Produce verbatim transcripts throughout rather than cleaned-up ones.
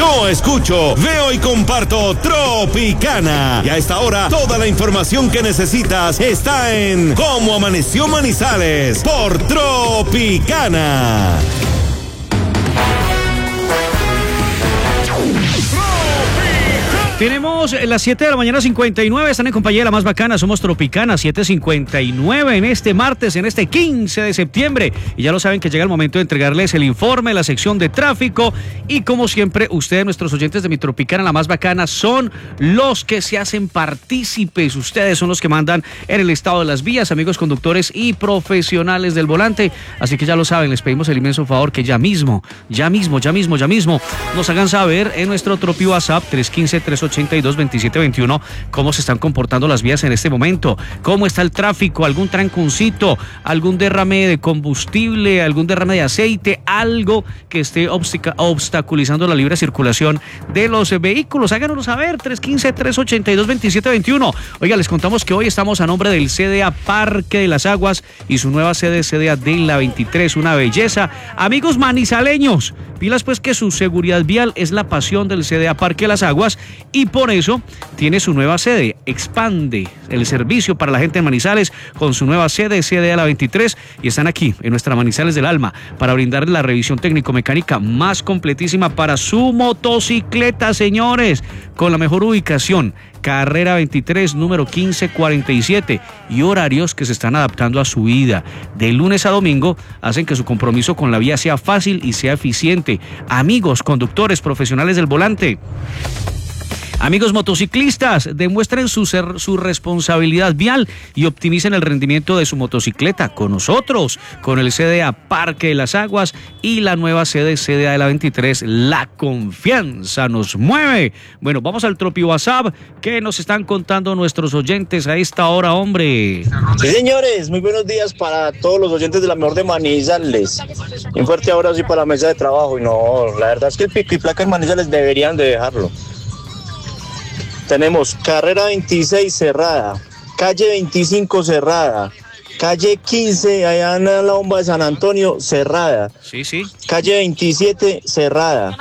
Yo escucho, veo y comparto Tropicana. Y a esta hora, toda la información que necesitas está en Cómo Amaneció Manizales por Tropicana. Tenemos las siete de la mañana cincuenta y nueve, están en compañía de la más bacana, somos Tropicana, siete cincuenta y nueve en este martes, en este quince de septiembre. Y ya lo saben que llega el momento de entregarles el informe, la sección de tráfico. Y como siempre, ustedes, nuestros oyentes de mi Tropicana, la más bacana, son los que se hacen partícipes. Ustedes son los que mandan en el estado de las vías, amigos conductores y profesionales del volante. Así que ya lo saben, les pedimos el inmenso favor que ya mismo, ya mismo, ya mismo, ya mismo, nos hagan saber en nuestro Tropi WhatsApp tres uno cinco, tres ochenta y dos, veintisiete veintiuno cómo se están comportando las vías en este momento, cómo está el tráfico, algún tranconcito, algún derrame de combustible, algún derrame de aceite, algo que esté obstaculizando la libre circulación de los vehículos. Háganoslo saber, tres uno cinco, tres ochenta y dos, veintisiete veintiuno. Oiga, les contamos que hoy estamos a nombre del C D A Parque de las Aguas y su nueva sede C D A de la veintitrés, una belleza. Amigos manizaleños, pilas pues que su seguridad vial es la pasión del C D A Parque de las Aguas y por eso tiene su nueva sede. Expande el servicio para la gente en Manizales con su nueva sede, C D A la veintitrés, y están aquí en nuestra Manizales del Alma para brindarles la revisión técnico-mecánica más completísima para su motocicleta, señores, con la mejor ubicación, carrera veintitrés, número quince cuarenta y siete, y horarios que se están adaptando a su vida. De lunes a domingo hacen que su compromiso con la vía sea fácil y sea eficiente. Amigos conductores profesionales del volante, amigos motociclistas, demuestren su, ser, su responsabilidad vial y optimicen el rendimiento de su motocicleta con nosotros, con el C D A Parque de las Aguas y la nueva sede C D A de la veintitrés. La confianza nos mueve. Bueno, vamos al Tropi WhatsApp. ¿Qué nos están contando nuestros oyentes a esta hora, hombre? Sí, señores, muy buenos días para todos los oyentes de la mejor de Manizales. Un fuerte abrazo y para la mesa de trabajo. Y no, la verdad es que el pico y placa en Manizales deberían de dejarlo. Tenemos carrera veintiséis cerrada, calle veinticinco cerrada, calle quince allá en la bomba de San Antonio cerrada. Sí, sí. Calle veintisiete cerrada.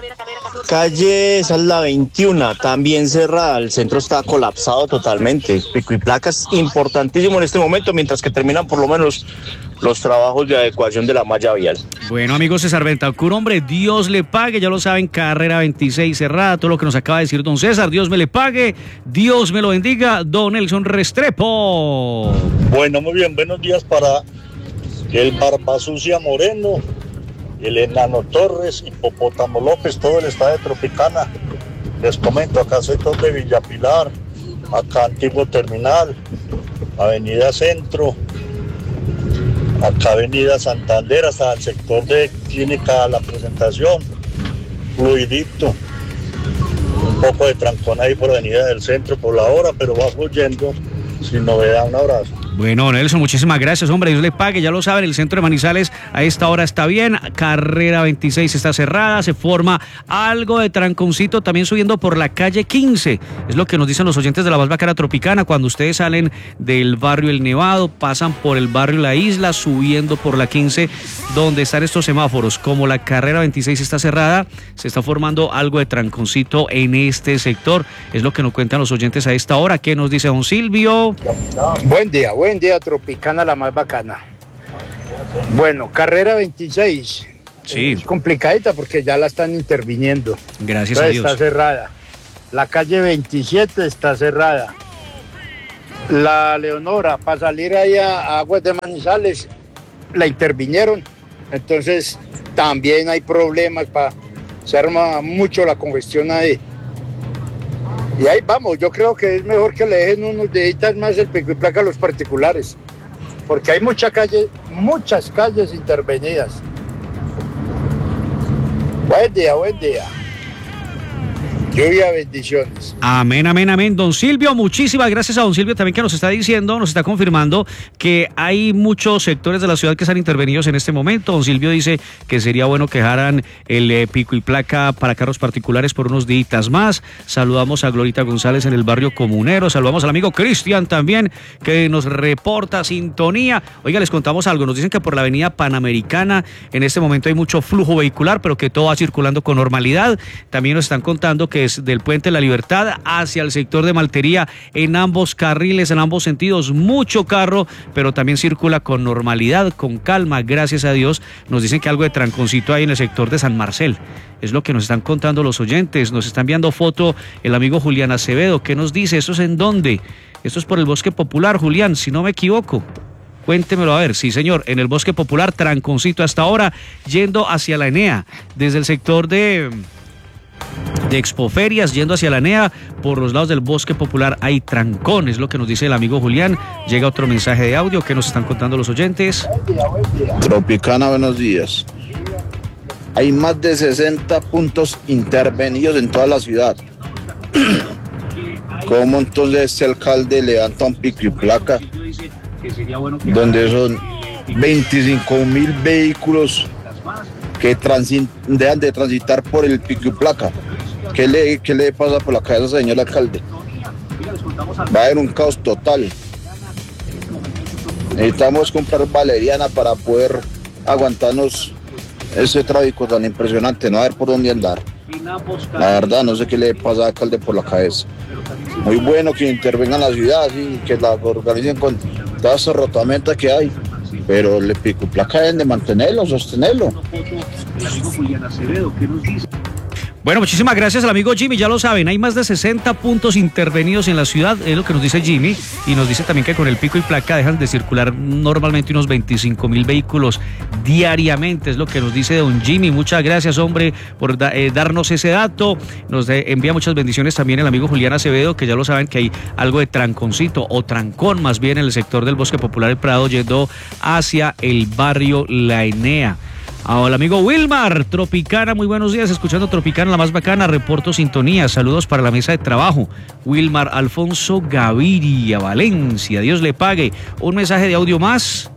Calle, esa es la veintiuno, también cerrada. El centro está colapsado totalmente. Pico y placa es importantísimo en este momento, mientras que terminan por lo menos los trabajos de adecuación de la malla vial. Bueno, amigos, César Bentancur, hombre, Dios le pague, ya lo saben, carrera veintiséis cerrada, todo lo que nos acaba de decir don César, Dios me le pague, Dios me lo bendiga, don Nelson Restrepo. Bueno, muy bien, buenos días para el Barbasucia Moreno, el Enano Torres, Hipopótamo López, todo el estado de Tropicana. Les comento, acá sector de Villa Pilar, acá Antiguo Terminal, Avenida Centro, acá Avenida Santander, hasta el sector de Clínica La Presentación, fluidito, un poco de trancón ahí por Avenida del Centro por la hora, pero va fluyendo sin novedad. Un abrazo. Bueno, Nelson, muchísimas gracias, hombre, Dios le pague, ya lo saben, el centro de Manizales a esta hora está bien, carrera veintiséis está cerrada, se forma algo de tranconcito también subiendo por la calle quince, es lo que nos dicen los oyentes de la más bacana Tropicana, cuando ustedes salen del barrio El Nevado, pasan por el barrio La Isla, subiendo por la quince, donde están estos semáforos, como la carrera veintiséis está cerrada, se está formando algo de tranconcito en este sector, es lo que nos cuentan los oyentes a esta hora. ¿Qué nos dice don Silvio? Buen día, buen día, Tropicana, la más bacana. Bueno, carrera veintiséis. Sí. Es complicadita porque ya la están interviniendo. Gracias Entonces a Dios. Está cerrada. La calle veintisiete está cerrada. La Leonora, para salir ahí a Aguas de Manizales, la intervinieron. Entonces también hay problemas, para se arma mucho la congestión ahí. Y ahí vamos, yo creo que es mejor que le dejen unos deditos más el pico y placa a los particulares, porque hay mucha calle, muchas calles intervenidas. Buen día, buen día. Lluvia, bendiciones. Amén, amén, amén. Don Silvio, muchísimas gracias a don Silvio también que nos está diciendo, nos está confirmando que hay muchos sectores de la ciudad que están intervenidos en este momento. Don Silvio dice que sería bueno que dejaran el eh, pico y placa para carros particulares por unos días más. Saludamos a Glorita González en el barrio Comunero. Saludamos al amigo Cristian también que nos reporta sintonía. Oiga, les contamos algo. Nos dicen que por la avenida Panamericana en este momento hay mucho flujo vehicular, pero que todo va circulando con normalidad. También nos están contando que es del Puente de la Libertad hacia el sector de Maltería en ambos carriles, en ambos sentidos, mucho carro, pero también circula con normalidad, con calma, gracias a Dios. Nos dicen que algo de tranconcito hay en el sector de San Marcel. Es lo que nos están contando los oyentes. Nos está enviando foto el amigo Julián Acevedo. ¿Qué nos dice? ¿Esto es en dónde? Esto es por el Bosque Popular, Julián, si no me equivoco. Cuéntemelo a ver. Sí, señor, en el Bosque Popular, tranconcito hasta ahora, yendo hacia la Enea, desde el sector de... de Expoferias, yendo hacia la Enea, por los lados del Bosque Popular hay trancón, es lo que nos dice el amigo Julián. Llega otro mensaje de audio que nos están contando los oyentes. Tropicana, buenos días. Hay más de sesenta puntos intervenidos en toda la ciudad. ¿Cómo entonces este alcalde levanta un pico y placa donde son veinticinco mil vehículos que transi- dejan de transitar por el pico y placa? ¿Qué le, qué le pasa por la cabeza, señor alcalde? Va a haber un caos total. Necesitamos comprar valeriana para poder aguantarnos ese tráfico tan impresionante, no a ver por dónde andar. La verdad, no sé qué le pasa al alcalde por la cabeza. Muy bueno que intervengan la ciudad y que la organicen con toda esa rotamenta que hay, pero el pico y placa deben de mantenerlo, sostenerlo. Bueno, muchísimas gracias al amigo Jimmy, ya lo saben, hay más de sesenta puntos intervenidos en la ciudad, es lo que nos dice Jimmy, y nos dice también que con el pico y placa dejan de circular normalmente unos veinticinco mil vehículos diariamente, es lo que nos dice don Jimmy. Muchas gracias, hombre, por da, eh, darnos ese dato. Nos de, envía muchas bendiciones también el amigo Julián Acevedo, que ya lo saben que hay algo de tranconcito, o trancón más bien, en el sector del Bosque Popular El Prado, yendo hacia el barrio La Enea. Al amigo Wilmar, Tropicana, muy buenos días, escuchando Tropicana, la más bacana, reporto sintonía, saludos para la mesa de trabajo. Wilmar Alfonso Gaviria, Valencia, Dios le pague. Un mensaje de audio más.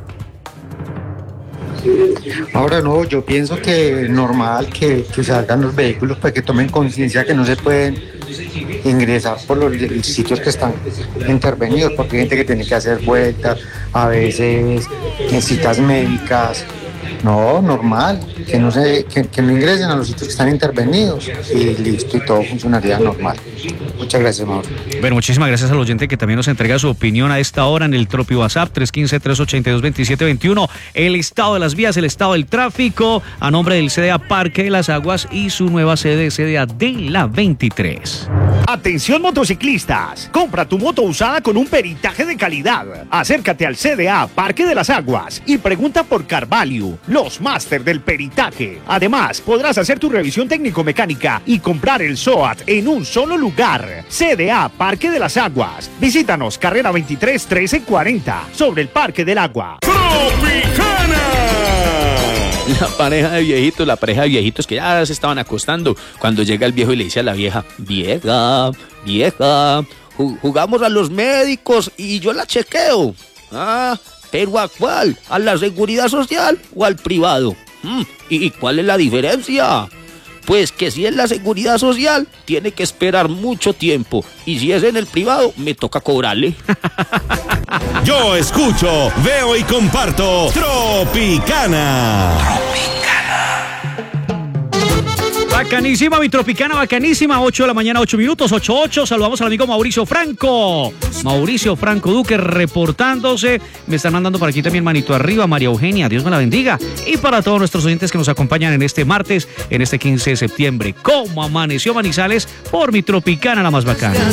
Ahora no, yo pienso que normal que, que salgan los vehículos para que tomen conciencia que no se pueden ingresar por los sitios que están intervenidos, porque hay gente que tiene que hacer vueltas, a veces en citas médicas. No, normal, que no se, que, que no ingresen a los sitios que están intervenidos y listo, y todo funcionaría normal. Muchas gracias, Mauro. Bueno, muchísimas gracias al oyente que también nos entrega su opinión a esta hora en el Tropi WhatsApp tres uno cinco, tres ocho dos, dos siete dos uno. El estado de las vías, el estado del tráfico, a nombre del C D A Parque de las Aguas y su nueva sede, C D A de la veintitrés. Atención motociclistas, compra tu moto usada con un peritaje de calidad. Acércate al C D A Parque de las Aguas y pregunta por Carvalho, los máster del peritaje. Además, podrás hacer tu revisión técnico-mecánica y comprar el S O A T en un solo lugar. C D A Parque de las Aguas. Visítanos, carrera veintitrés, trece cuarenta, sobre el Parque del Agua. ¡Tropicana! La pareja de viejitos, la pareja de viejitos que ya se estaban acostando, cuando llega el viejo y le dice a la vieja: vieja, vieja, jugamos a los médicos y yo la chequeo. Ah, ¿pero a cuál? ¿A la seguridad social o al privado? Mm, ¿Y cuál es la diferencia? Pues que si es la seguridad social, tiene que esperar mucho tiempo. Y si es en el privado, me toca cobrarle. Yo escucho, veo y comparto Tropicana. Bacanísima, mi Tropicana, bacanísima. ocho de la mañana, ocho minutos, ocho ocho. Saludamos al amigo Mauricio Franco. Mauricio Franco Duque reportándose. Me están mandando por aquí también manito arriba. María Eugenia, Dios me la bendiga. Y para todos nuestros oyentes que nos acompañan en este martes, en este quince de septiembre. ¿Cómo amaneció Manizales? Por mi Tropicana, la más bacana.